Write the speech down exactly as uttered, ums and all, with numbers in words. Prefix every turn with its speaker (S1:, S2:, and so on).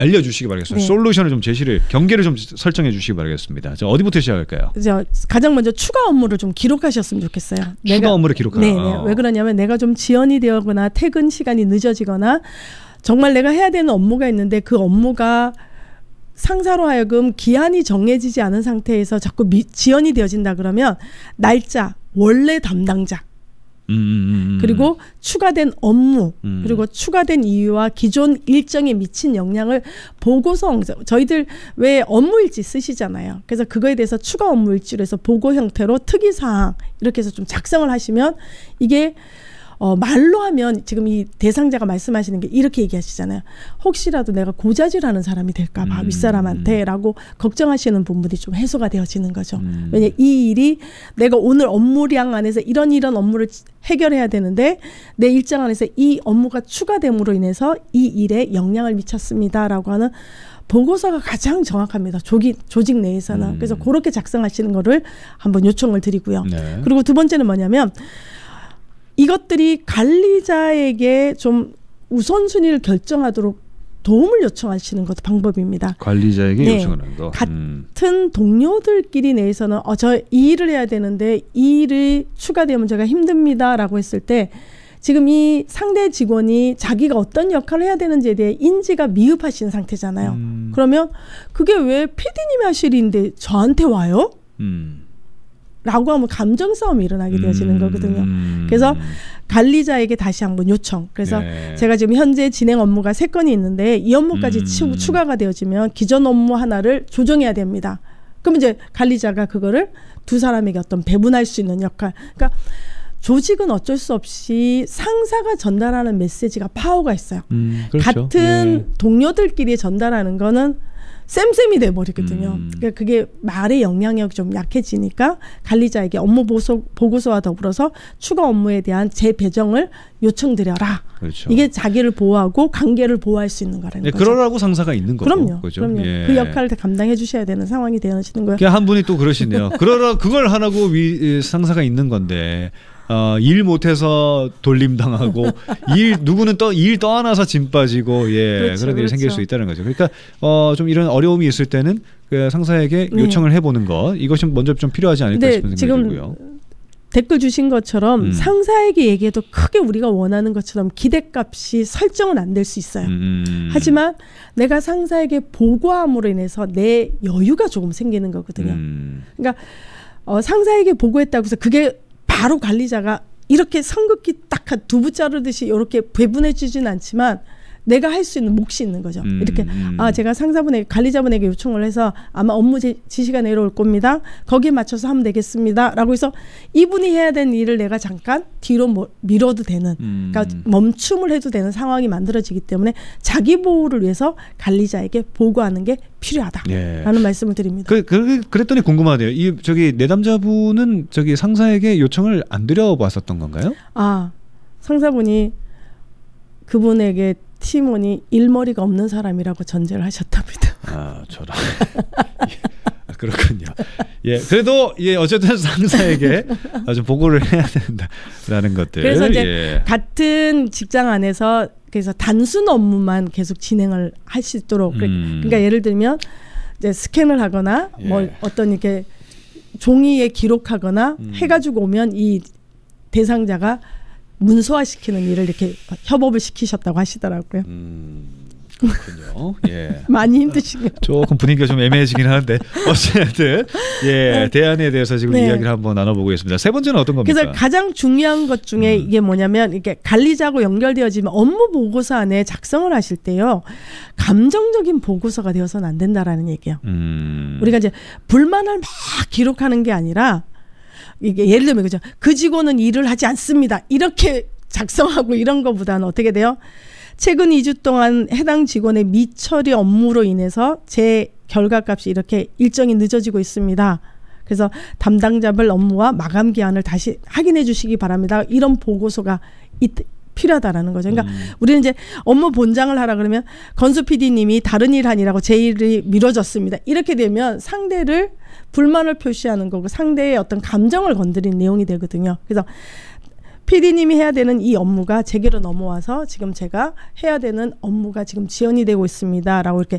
S1: 알려주시기 바라겠습니다. 네. 솔루션을 좀 제시를 경계를 좀 설정해 주시기 바라겠습니다. 자, 어디부터 시작할까요?
S2: 저 가장 먼저 추가 업무를 좀 기록하셨으면 좋겠어요.
S1: 추가
S2: 내가,
S1: 업무를 기록하라.
S2: 네, 네. 왜 그러냐면 내가 좀 지연이 되거나 퇴근 시간이 늦어지거나 정말 내가 해야 되는 업무가 있는데 그 업무가 상사로 하여금 기한이 정해지지 않은 상태에서 자꾸 미, 지연이 되어진다 그러면 날짜, 원래 담당자
S1: 음, 음, 음.
S2: 그리고 추가된 업무
S1: 음.
S2: 그리고 추가된 이유와 기존 일정에 미친 영향을 보고서 저희들 왜 업무일지 쓰시잖아요. 그래서 그거에 대해서 추가 업무일지로 해서 보고 형태로 특이사항 이렇게 해서 좀 작성을 하시면 이게 어, 말로 하면 지금 이 대상자가 말씀하시는 게 이렇게 얘기하시잖아요. 혹시라도 내가 고자질하는 사람이 될까 봐 음. 윗사람한테 라고 걱정하시는 부분이 좀 해소가 되어지는 거죠. 음. 왜냐 이 일이 내가 오늘 업무량 안에서 이런 이런 업무를 해결해야 되는데 내 일정 안에서 이 업무가 추가됨으로 인해서 이 일에 영향을 미쳤습니다 라고 하는 보고서가 가장 정확합니다. 조직, 조직 내에서는. 음. 그래서 그렇게 작성하시는 거를 한번 요청을 드리고요.
S1: 네.
S2: 그리고 두 번째는 뭐냐면 이것들이 관리자에게 좀 우선순위를 결정하도록 도움을 요청하시는 것도 방법입니다.
S1: 관리자에게
S2: 네.
S1: 요청하는 거.
S2: 같은 음. 동료들끼리 내에서는 어, 저 이 일을 해야 되는데 이 일이 추가되면 제가 힘듭니다라고 했을 때 지금 이 상대 직원이 자기가 어떤 역할을 해야 되는지에 대해 인지가 미흡하신 상태잖아요. 음. 그러면 그게 왜 피디님이 하실 일인데 저한테 와요? 음. 라고 하면 감정 싸움이 일어나게 되어지는 거거든요. 그래서 관리자에게 다시 한번 요청. 그래서 네. 제가 지금 현재 진행 업무가 세 건이 있는데 이 업무까지 음. 추, 추가가 되어지면 기존 업무 하나를 조정해야 됩니다. 그럼 이제 관리자가 그거를 두 사람에게 어떤 배분할 수 있는 역할. 그러니까 조직은 어쩔 수 없이 상사가 전달하는 메시지가 파워가 있어요. 음, 그렇죠. 같은 네. 동료들끼리 전달하는 거는 쌤쌤이 돼버리거든요. 음. 그러니까 그게 말의 영향력이 좀 약해지니까 관리자에게 업무 보소, 보고서와 더불어서 추가 업무에 대한 재배정을 요청드려라. 그렇죠. 이게 자기를 보호하고 관계를 보호할 수 있는 거라는
S1: 네,
S2: 거죠.
S1: 그러라고 상사가 있는 거죠.
S2: 그럼요.
S1: 그죠?
S2: 그럼요.
S1: 예.
S2: 그 역할을 다 감당해 주셔야 되는 상황이 되어지는 거예요.
S1: 한 분이 또 그러시네요. 그러라 그걸 하라고 위, 상사가 있는 건데 어, 일 못해서 돌림 당하고 일 누구는 또 일 떠안아서 짐 빠지고 예 그렇죠, 그런 일이 그렇죠. 생길 수 있다는 거죠. 그러니까 어, 좀 이런 어려움이 있을 때는 그 상사에게
S2: 네.
S1: 요청을 해보는 것 이것이 먼저 좀 필요하지 않을까
S2: 네,
S1: 싶은 생각이 들고요.
S2: 댓글 주신 것처럼
S1: 음.
S2: 상사에게 얘기해도 크게 우리가 원하는 것처럼 기대값이 설정은 안 될 수 있어요.
S1: 음.
S2: 하지만 내가 상사에게 보고함으로 인해서 내 여유가 조금 생기는 거거든요. 음. 그러니까 어, 상사에게 보고했다고 해서 그게 바로 관리자가 이렇게 성급히 딱 두부 자르듯이 이렇게 배분해 주지는 않지만 내가 할 수 있는 몫이 있는 거죠.
S1: 음,
S2: 이렇게
S1: 음.
S2: 아 제가 상사분에게 관리자분에게 요청을 해서 아마 업무 제, 지시가 내려올 겁니다. 거기에 맞춰서 하면 되겠습니다. 라고 해서 이분이 해야 되는 일을 내가 잠깐 뒤로 뭐, 미뤄도 되는 음. 그러니까 멈춤을 해도 되는 상황이 만들어지기 때문에 자기 보호를 위해서 관리자에게 보고하는 게 필요하다라는 예. 말씀을 드립니다.
S1: 그, 그, 그랬더니 궁금하네요. 이 저기 내담자분은 저기 상사에게 요청을 안 드려봤었던 건가요?
S2: 아 상사분이 그분에게 팀원이 일머리가 없는 사람이라고 전제를 하셨답니다.
S1: 아, 저런. 예, 그렇군요. 예, 그래도 예 어쨌든 상사에게 좀 보고를 해야 된다라는 것들.
S2: 그래서 이제
S1: 예.
S2: 같은 직장 안에서 그래서 단순 업무만 계속 진행을 할 수 있도록. 음. 그러니까 예를 들면 이제 스캔을 하거나 예. 뭐 어떤 이렇게 종이에 기록하거나 음. 해가지고 오면 이 대상자가 문서화시키는 일을 이렇게 협업을 시키셨다고 하시더라고요.
S1: 음, 그렇군요. 예.
S2: 많이 힘드시네요.
S1: 조금 분위기가 좀 애매해지긴 하는데 어쨌든 예 네. 대안에 대해서 지금 네. 이야기를 한번 나눠보겠습니다. 세 번째는 어떤 겁니까?
S2: 그래서 가장 중요한 것 중에 음. 이게 뭐냐면 이게 관리자하고 연결되어지면 업무 보고서 안에 작성을 하실 때요. 감정적인 보고서가 되어서는 안 된다라는 얘기예요. 음. 우리가 이제 불만을 막 기록하는 게 아니라 이게 예를 들면 그죠. 그 직원은 일을 하지 않습니다. 이렇게 작성하고 이런 거보다는 어떻게 돼요? 최근 이 주 동안 해당 직원의 미처리 업무로 인해서 제 결과값이 이렇게 일정이 늦어지고 있습니다. 그래서 담당자별 업무와 마감 기한을 다시 확인해 주시기 바랍니다. 이런 보고서가 있, 필요하다라는 거죠. 그러니까 음. 우리는 이제 업무 본장을 하라 그러면 건수 피디님이 다른 일 하느라고 제 일이 미뤄졌습니다. 이렇게 되면 상대를 불만을 표시하는 거고 상대의 어떤 감정을 건드린 내용이 되거든요. 그래서 피디님이 해야 되는 이 업무가 제게로 넘어와서 지금 제가 해야 되는 업무가 지금 지연이 되고 있습니다. 라고 이렇게